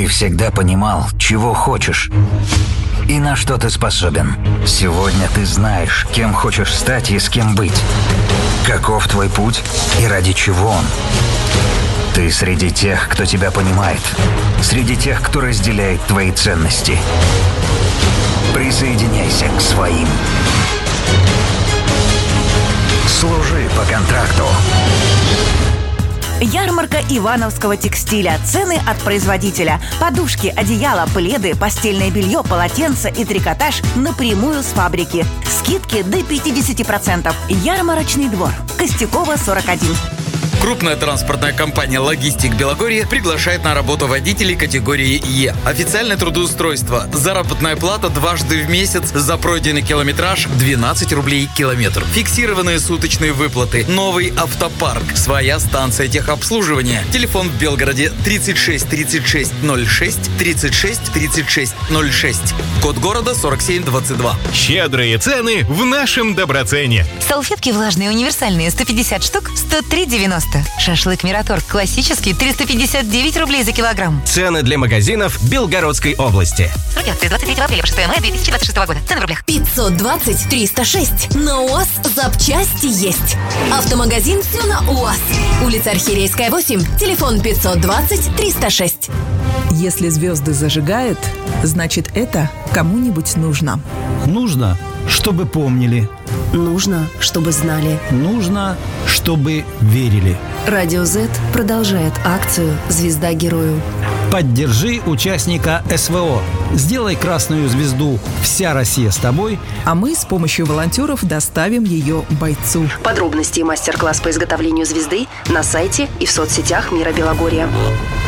Ты всегда понимал, чего хочешь и на что ты способен. Сегодня ты знаешь, кем хочешь стать и с кем быть. Каков твой путь и ради чего он. Ты среди тех, кто тебя понимает. Среди тех, кто разделяет твои ценности. Присоединяйся к своим. Служи по контракту. Ярмарка ивановского текстиля. Цены от производителя. Подушки, одеяла, пледы, постельное белье, полотенца и трикотаж напрямую с фабрики. Скидки до 50%. Ярмарочный двор. Костякова, 41. Крупная транспортная компания «Логистик Белогорье» приглашает на работу водителей категории Е. Официальное трудоустройство. Заработная плата дважды в месяц за пройденный километраж 12 рублей километр. Фиксированные суточные выплаты. Новый автопарк. Своя станция техобслуживания. Телефон в Белгороде 36 36 06 36 36 06. Код города 4722. Щедрые цены в нашем Доброцене. Салфетки влажные универсальные 150 штук 103,90. Шашлык «Мираторг» классический 359 рублей за килограмм. Цены для магазинов Белгородской области. Срок с 23 апреля по 6 мая 2026 года. Цены в рублях. 520 306. На УАЗ запчасти есть. Автомагазин «Все на УАЗ». Улица Архиерейская, 8. Телефон 520 306. Если звезды зажигают, значит это кому-нибудь нужно. Нужно, чтобы помнили. Нужно, чтобы знали. Нужно, чтобы верили. Радио Z продолжает акцию «Звезда герою». Поддержи участника СВО. Сделай красную звезду «Вся Россия с тобой». А мы с помощью волонтеров доставим ее бойцу. Подробности и мастер-класс по изготовлению звезды на сайте и в соцсетях Мира Белогорья.